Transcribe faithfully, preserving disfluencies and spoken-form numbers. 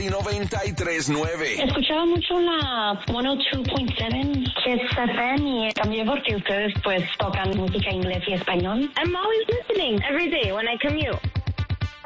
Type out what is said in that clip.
Play noventa y tres punto nueve. Escuchaba mucho la ciento dos punto siete Kiss F M y también porque ustedes pues tocan música inglés y español. I'm always listening every day when I commute.